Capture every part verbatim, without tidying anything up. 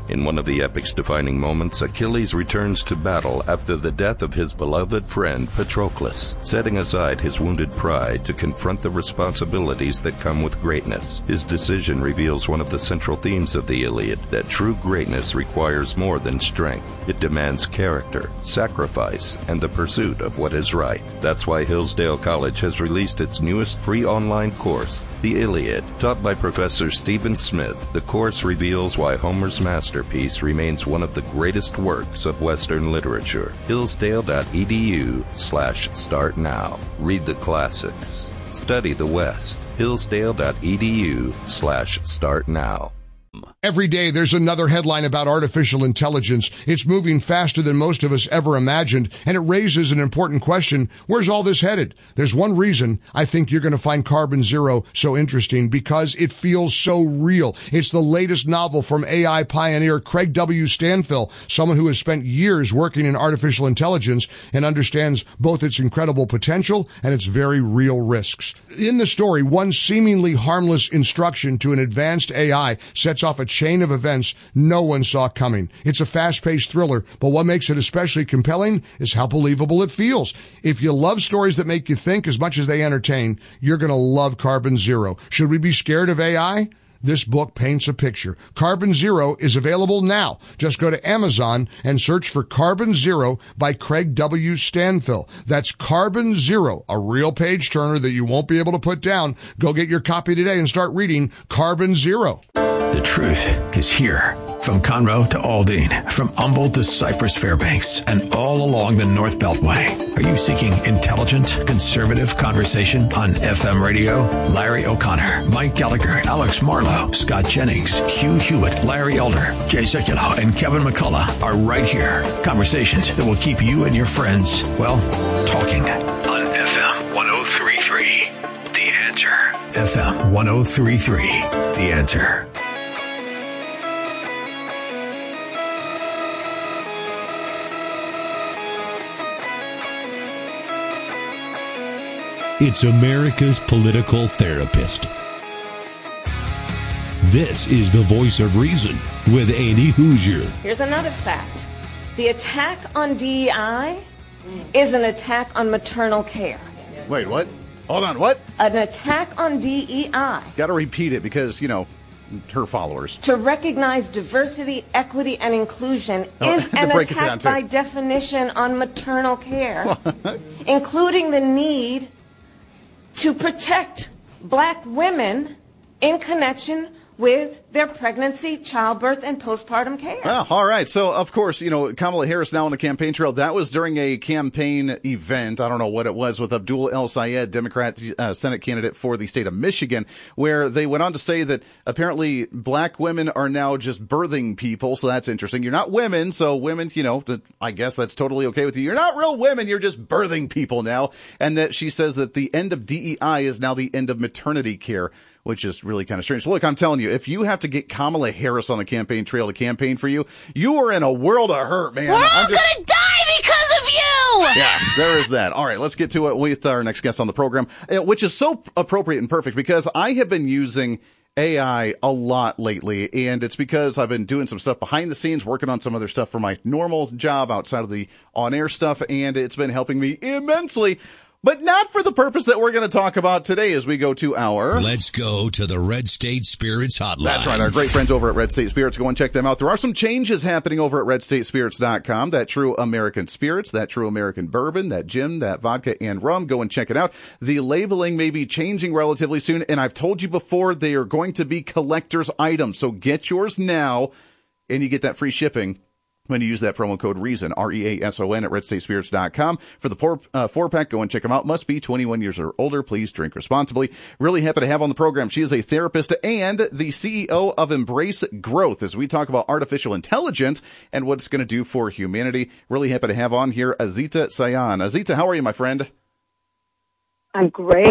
In one of the epic's defining moments, Achilles returns to battle after the death of his beloved friend Patroclus, setting aside his wounded pride to confront the responsibilities that come with greatness. His decision reveals one of the central themes of the Iliad, that true greatness requires more than strength. It demands character, sacrifice, and the pursuit of what is right. That's why Hillsdale College has released its newest free online course, The Iliad. Taught by Professor Stephen Smith, the course reveals why Homer's masterpiece remains one of the greatest works of Western literature. Hillsdale.edu slash start now. Read the classics. Study the West. Hillsdale.edu slash start now. Every day there's another headline about artificial intelligence. It's moving faster than most of us ever imagined, and it raises an important question. Where's all this headed? There's one reason I think you're going to find Carbon Zero so interesting, because it feels so real. It's the latest novel from A I pioneer Craig W. Stanfill, someone who has spent years working in artificial intelligence and understands both its incredible potential and its very real risks. In the story, one seemingly harmless instruction to an advanced A I sets off a chain of events no one saw coming. It's a fast-paced thriller, but what makes it especially compelling is how believable it feels. If you love stories that make you think as much as they entertain, you're going to love Carbon Zero. Should we be scared of A I? This book paints a picture. Carbon Zero is available now. Just go to Amazon and search for Carbon Zero by Craig W. Stanfill. That's Carbon Zero, a real page-turner that you won't be able to put down. Go get your copy today and start reading Carbon Zero. The truth is here. From Conroe to Aldine, from Humboldt to Cypress Fairbanks, and all along the North Beltway. Are you seeking intelligent, conservative conversation on F M radio? Larry O'Connor, Mike Gallagher, Alex Marlowe, Scott Jennings, Hugh Hewitt, Larry Elder, Jay Sekulow, and Kevin McCullough are right here. Conversations that will keep you and your friends, well, talking. On F M one oh three point three, The Answer. F M one oh three point three, The Answer. It's America's political therapist. This is the Voice of Reason with Andy Hoosier. Here's another fact. The attack on D E I is an attack on maternal care. Wait, what? Hold on, what? An attack on D E I. Got to repeat it because, you know, her followers. To recognize diversity, equity, and inclusion oh, is an attack by definition on maternal care, including the need to protect black women in connection with their pregnancy, childbirth, and postpartum care. Well, all right. So, of course, you know, Kamala Harris now on the campaign trail. That was during a campaign event. I don't know what it was with Abdul El Sayed, Democrat uh, Senate candidate for the state of Michigan, where they went on to say that apparently black women are now just birthing people. So that's interesting. You're not women. So women, you know, I guess that's totally okay with you. You're not real women. You're just birthing people now. And that she says that the end of D E I is now the end of maternity care, which is really kind of strange. Look, I'm telling you, if you have to get Kamala Harris on the campaign trail to campaign for you, you are in a world of hurt, man. We're all just... going to die because of you! Yeah, there is that. All right, let's get to it with our next guest on the program, which is so appropriate and perfect because I have been using A I a lot lately, and it's because I've been doing some stuff behind the scenes, working on some other stuff for my normal job outside of the on-air stuff, and it's been helping me immensely. But not for the purpose that we're going to talk about today as we go to our... Let's go to the Red State Spirits Hotline. That's right, our great friends over at Red State Spirits. Go and check them out. There are some changes happening over at red state spirits dot com. That true American spirits, that true American bourbon, that gin, that vodka, and rum. Go and check it out. The labeling may be changing relatively soon, and I've told you before, they are going to be collector's items. So get yours now, and you get that free shipping when you use that promo code REASON, R E A S O N, at red state spirits dot com. For the four, uh, four-pack, go and check them out. Must be twenty-one years or older. Please drink responsibly. Really happy to have on the program. She is a therapist and the C E O of Embrace Growth as we talk about artificial intelligence and what it's going to do for humanity. Really happy to have on here Azita Sayan. Azita, how are you, my friend? I'm great.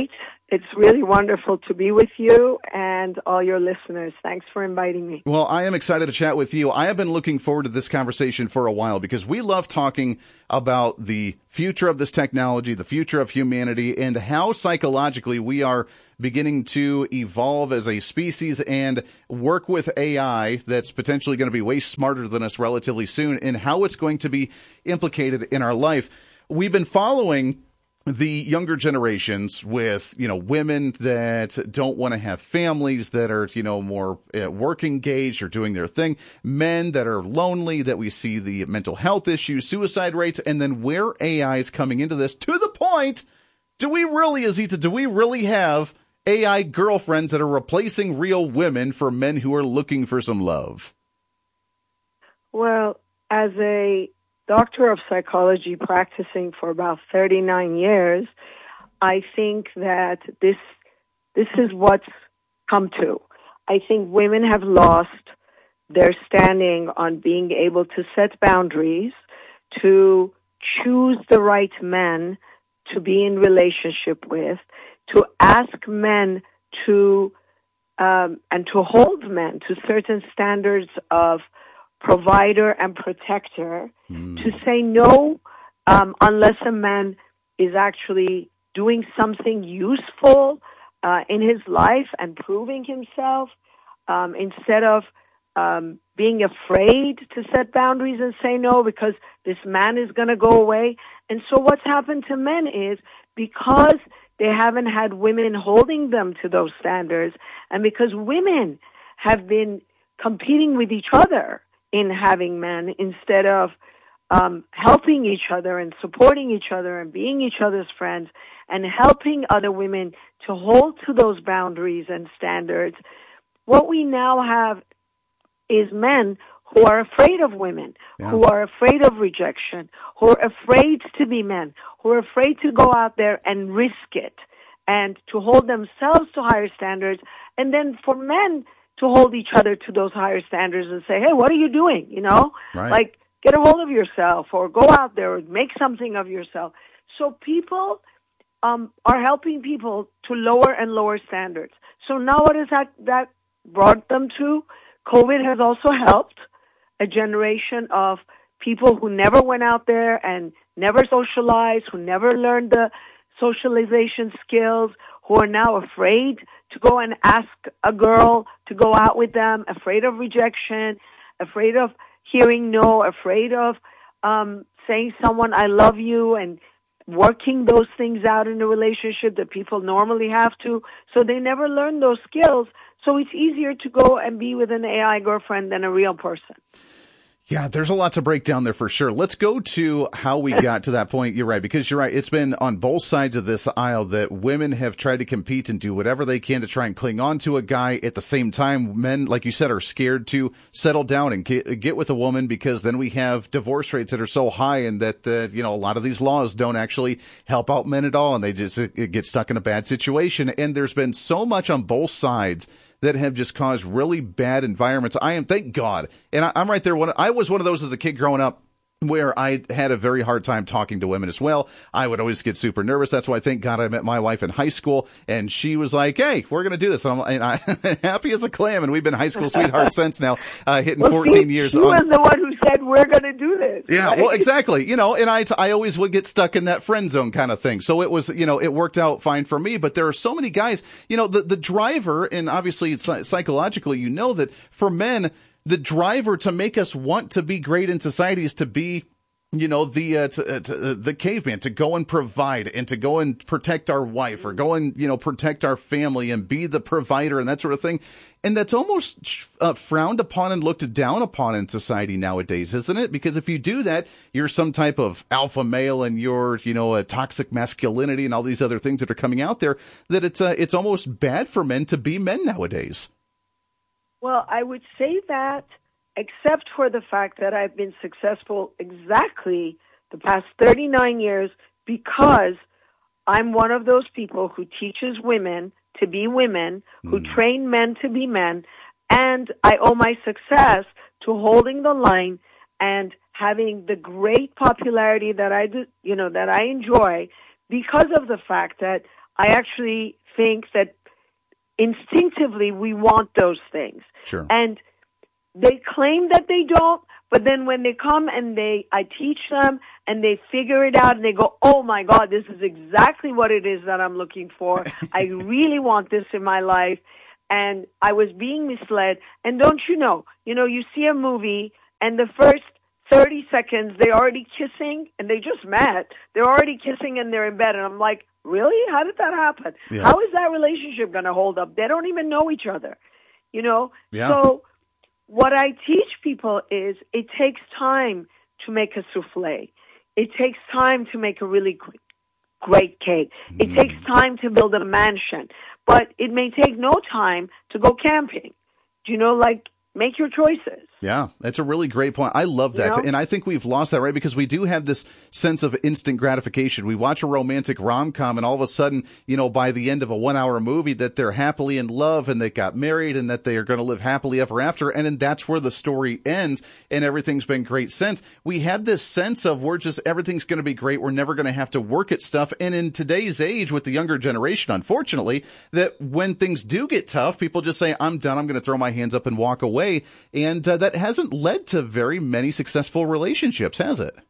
It's really wonderful to be with you and all your listeners. Thanks for inviting me. Well, I am excited to chat with you. I have been looking forward to this conversation for a while because we love talking about the future of this technology, the future of humanity, and how psychologically we are beginning to evolve as a species and work with A I that's potentially going to be way smarter than us relatively soon, and how it's going to be implicated in our life. We've been following the younger generations with, you know, women that don't want to have families, that are, you know, more uh, work engaged or doing their thing, men that are lonely, that we see the mental health issues, suicide rates, and then where A I is coming into this to the point, do we really, Azita, do we really have A I girlfriends that are replacing real women for men who are looking for some love? Well, as a doctor of psychology practicing for about thirty-nine years, I think that this this is what's come to. I think women have lost their standing on being able to set boundaries, to choose the right men to be in relationship with, to ask men to um, and to hold men to certain standards of provider and protector, mm. to say no um, unless a man is actually doing something useful uh, in his life and proving himself, um, instead of um, being afraid to set boundaries and say no because this man is going to go away. And so what's happened to men is, because they haven't had women holding them to those standards, and because women have been competing with each other in having men instead of um, helping each other and supporting each other and being each other's friends and helping other women to hold to those boundaries and standards, what we now have is men who are afraid of women, yeah. who are afraid of rejection, who are afraid to be men, who are afraid to go out there and risk it and to hold themselves to higher standards, and then for men to hold each other to those higher standards and say, hey, what are you doing? You know, right. like get a hold of yourself or go out there or make something of yourself. So people um, are helping people to lower and lower standards. So now what has that, that brought them to? COVID has also helped a generation of people who never went out there and never socialized, who never learned the socialization skills, who are now afraid to go and ask a girl to go out with them, afraid of rejection, afraid of hearing no, afraid of um, saying someone, I love you, and working those things out in a relationship that people normally have to. So they never learn those skills. So it's easier to go and be with an A I girlfriend than a real person. Yeah, there's a lot to break down there for sure. Let's go to how we got to that point. You're right, because you're right. It's been on both sides of this aisle that women have tried to compete and do whatever they can to try and cling on to a guy. At the same time, men, like you said, are scared to settle down and get, get with a woman, because then we have divorce rates that are so high, and that, uh, you know, a lot of these laws don't actually help out men at all, and they just uh, get stuck in a bad situation. And there's been so much on both sides that have just caused really bad environments. I am, thank God. And I, I'm right there. When I was one of those as a kid growing up, where I had a very hard time talking to women as well. I would always get super nervous. That's why, thank God, I met my wife in high school, and she was like, hey, we're going to do this. And I'm and I, happy as a clam, and we've been high school sweethearts since now, uh, hitting well, fourteen see, years. She was the one who said, we're going to do this. Yeah, right? well, exactly. You know, and I, I always would get stuck in that friend zone kind of thing. So it was, you know, it worked out fine for me. But there are so many guys, you know, the, the driver, and obviously it's psychologically, you know, that for men, the driver to make us want to be great in society is to be, you know, the uh, to, uh, to, uh, the caveman, to go and provide and to go and protect our wife, or go and, you know, protect our family and be the provider and that sort of thing. And that's almost uh, frowned upon and looked down upon in society nowadays, isn't it? Because if you do that, you're some type of alpha male, and you're, you know, a toxic masculinity and all these other things that are coming out there, that it's uh, it's almost bad for men to be men nowadays. Well, I would say that, except for the fact that I've been successful exactly the past thirty-nine years, because I'm one of those people who teaches women to be women, who mm. train men to be men, and I owe my success to holding the line and having the great popularity that I do, you know, that I enjoy, because of the fact that I actually think that instinctively we want those things. Sure. And they claim that they don't, but then when they come and they, I teach them and they figure it out and they go, oh my God, this is exactly what it is that I'm looking for. I really want this in my life. And I was being misled. And don't you know, you know, you see a movie and the first thirty seconds, they're already kissing and they just met. They're already kissing and they're in bed. And I'm like, really? How did that happen? Yeah. How is that relationship going to hold up? They don't even know each other, you know? Yeah. So what I teach people is it takes time to make a souffle. It takes time to make a really great cake. It mm. takes time to build a mansion. But it may take no time to go camping. Do you know, like, make your choices. Yeah, that's a really great point. I love that. You know? And I think we've lost that, right? Because we do have this sense of instant gratification. We watch a romantic rom-com and all of a sudden, you know, by the end of a one-hour movie that they're happily in love and they got married and that they are going to live happily ever after. And then that's where the story ends and everything's been great since. We have this sense of we're just, everything's going to be great. We're never going to have to work at stuff. And in today's age with the younger generation, unfortunately, that when things do get tough, people just say, I'm done. I'm going to throw my hands up and walk away. And uh, that hasn't led to very many successful relationships, has it?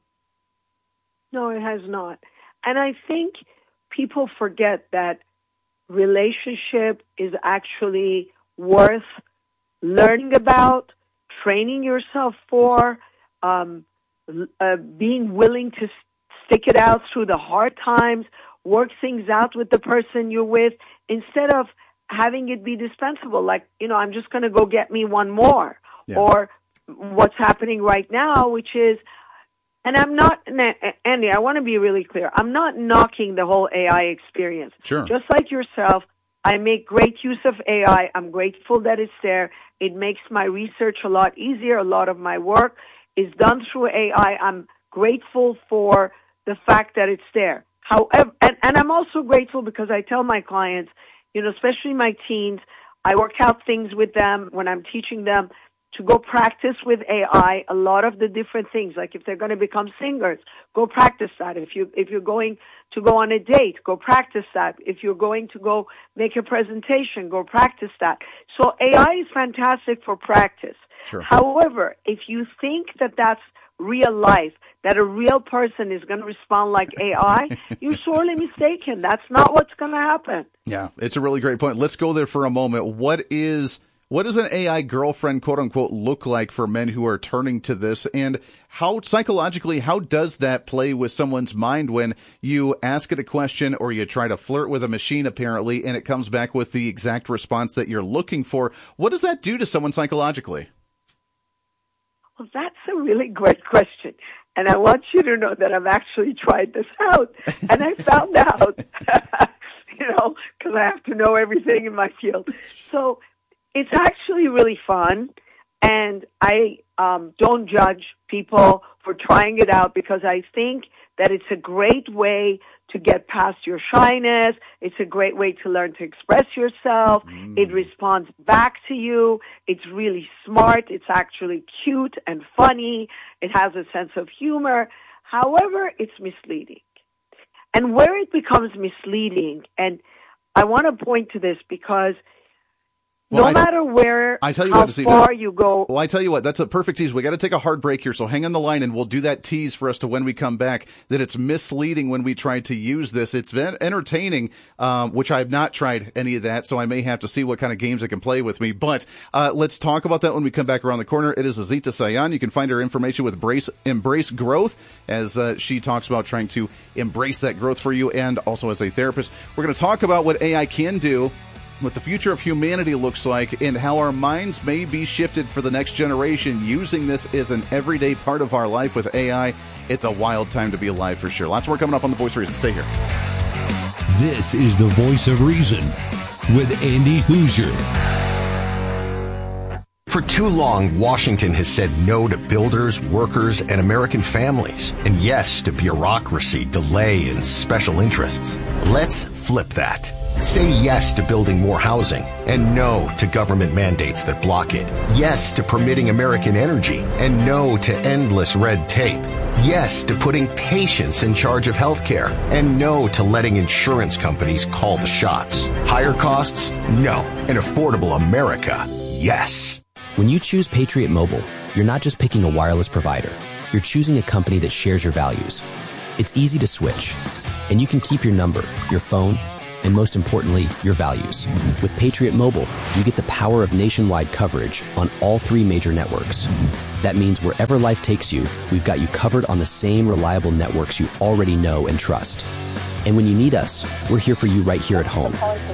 No, it has not. And I think people forget that relationship is actually worth learning about, training yourself for, um, uh, being willing to stick it out through the hard times, work things out with the person you're with, instead of having it be dispensable. Like, you know, I'm just going to go get me one more. Yeah. Or what's happening right now, which is, and I'm not, Andy, I want to be really clear. I'm not knocking the whole A I experience. Sure. Just like yourself, I make great use of A I. I'm grateful that it's there. It makes my research a lot easier. A lot of my work is done through A I. I'm grateful for the fact that it's there. However, and, and I'm also grateful because I tell my clients, you know, especially my teens, I work out things with them when I'm teaching them to go practice with A I a lot of the different things. Like if they're going to become singers, go practice that. If you if you're going to go on a date, go practice that. If you're going to go make a presentation, go practice that. So A I is fantastic for practice. Sure. However, if you think that that's real life, that a real person is going to respond like A I, you're sorely mistaken. That's not what's going to happen. Yeah, it's a really great point. Let's go there for a moment. What is What does an A I girlfriend, quote unquote, look like for men who are turning to this? And how psychologically, how does that play with someone's mind when you ask it a question or you try to flirt with a machine, apparently, and it comes back with the exact response that you're looking for? What does that do to someone psychologically? Well, that's a really great question. And I want you to know that I've actually tried this out. And I found out, you know, because I have to know everything in my field. So it's actually really fun, and I um, don't judge people for trying it out because I think that it's a great way to get past your shyness. It's a great way to learn to express yourself. Mm. It responds back to you. It's really smart. It's actually cute and funny. It has a sense of humor. However, it's misleading. And where it becomes misleading, and I want to point to this because Well, no I, matter where, I tell you how what, far you go. Well, I tell you what, that's a perfect tease. We got to take a hard break here, so hang on the line, and we'll do that tease for us to when we come back, that it's misleading when we try to use this. It's been entertaining, um, which I've not tried any of that, so I may have to see what kind of games it can play with me. But uh, let's talk about that when we come back around the corner. It is Azita Sayan. You can find her information with Brace, Embrace Growth, as uh, she talks about trying to embrace that growth for you, and also as a therapist. We're going to talk about what A I can do, what the future of humanity looks like, and how our minds may be shifted for the next generation using this as an everyday part of our life with A I. It's a wild time to be alive for sure. Lots more coming up on The Voice of Reason. Stay here. This is The Voice of Reason with Andy Hoosier. For too long, Washington has said no to builders, workers, and American families, and yes to bureaucracy, delay, and special interests. Let's flip that. Say yes to building more housing and no to government mandates that block it. Yes to permitting American energy and no to endless red tape. Yes to putting patients in charge of healthcare and no to letting insurance companies call the shots. Higher costs? No. An affordable America? Yes. When you choose Patriot Mobile, you're not just picking a wireless provider. You're choosing a company that shares your values. It's easy to switch, and you can keep your number, your phone, and most importantly, your values. With Patriot Mobile, you get the power of nationwide coverage on all three major networks. That means wherever life takes you, we've got you covered on the same reliable networks you already know and trust. And when you need us, we're here for you right here at home.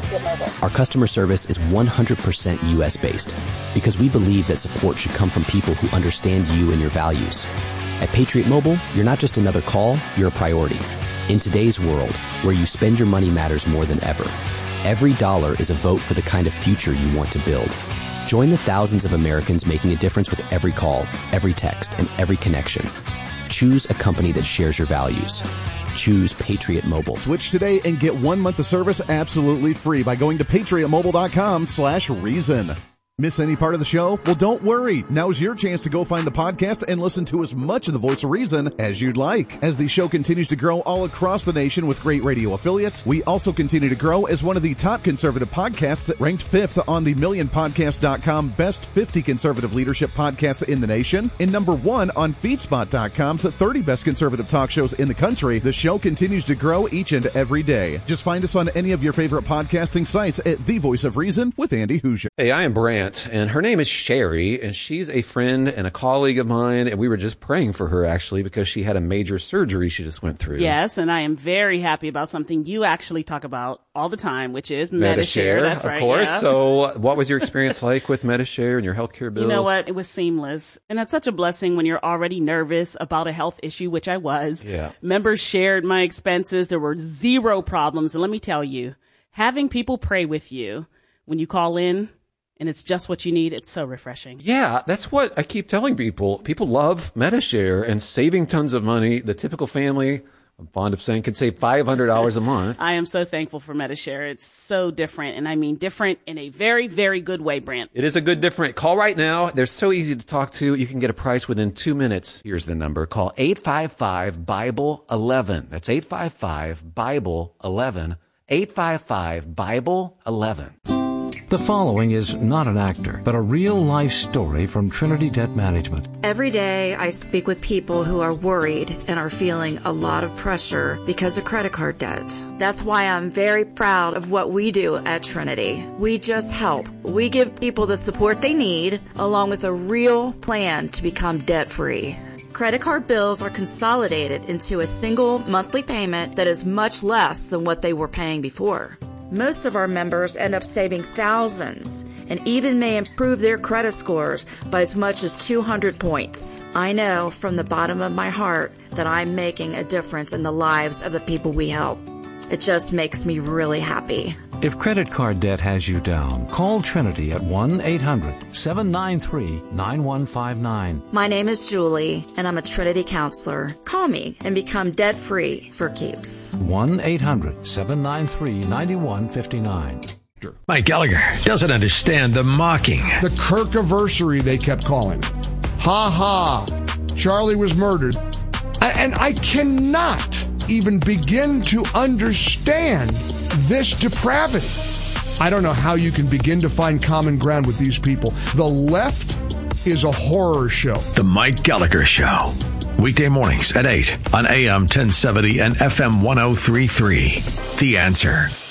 Our customer service is one hundred percent U S based because we believe that support should come from people who understand you and your values. At Patriot Mobile, you're not just another call, you're a priority. In today's world, where you spend your money matters more than ever, every dollar is a vote for the kind of future you want to build. Join the thousands of Americans making a difference with every call, every text, and every connection. Choose a company that shares your values. Choose Patriot Mobile. Switch today and get one month of service absolutely free by going to patriotmobile.com slash reason. Miss any part of the show? Well, don't worry. Now's your chance to go find the podcast and listen to as much of the Voice of Reason as you'd like. As the show continues to grow all across the nation with great radio affiliates, we also continue to grow as one of the top conservative podcasts, ranked fifth on the million podcast dot com Best fifty Conservative Leadership Podcasts in the nation, and number one on feedspot dot com's thirty Best Conservative Talk Shows in the country. The show continues to grow each and every day. Just find us on any of your favorite podcasting sites at The Voice of Reason with Andy Hoosier. Hey, I am Brant. And her name is Sherry, and she's a friend and a colleague of mine, and we were just praying for her, actually, because she had a major surgery she just went through. Yes, and I am very happy about something you actually talk about all the time, which is Medi-Share. That's of right, course. Yeah. So what was your experience like with Medi-Share and your healthcare bills? You know what? It was seamless. And that's such a blessing when you're already nervous about a health issue, which I was. Yeah. Members shared my expenses. There were zero problems. And let me tell you, having people pray with you when you call in, and it's just what you need. It's so refreshing. Yeah, that's what I keep telling people. People love Medi-Share and saving tons of money. The typical family, I'm fond of saying, can save five hundred dollars a month. I am so thankful for Medi-Share. It's so different, and I mean different in a very, very good way, Brant. It is a good different. Call right now. They're so easy to talk to. You can get a price within two minutes. Here's the number. Call eight five five, Bible eleven. That's eight five five, Bible eleven. eight five five, Bible eleven. The following is not an actor, but a real-life story from Trinity Debt Management. Every day I speak with people who are worried and are feeling a lot of pressure because of credit card debt. That's why I'm very proud of what we do at Trinity. We just help. We give people the support they need, along with a real plan to become debt-free. Credit card bills are consolidated into a single monthly payment that is much less than what they were paying before. Most of our members end up saving thousands and even may improve their credit scores by as much as two hundred points. I know from the bottom of my heart that I'm making a difference in the lives of the people we help. It just makes me really happy. If credit card debt has you down, call Trinity at one eight hundred, seven nine three, nine one five nine. My name is Julie, and I'm a Trinity counselor. Call me and become debt-free for keeps. one eight hundred, seven nine three, nine one five nine. Mike Gallagher doesn't understand the mocking. The Kirkiversary, they kept calling. Ha ha. Charlie was murdered. And I cannot even begin to understand this depravity. I don't know how you can begin to find common ground with these people. The left is a horror show. The Mike Gallagher Show. Weekday mornings at eight on A M ten seventy and F M ten thirty-three. The Answer.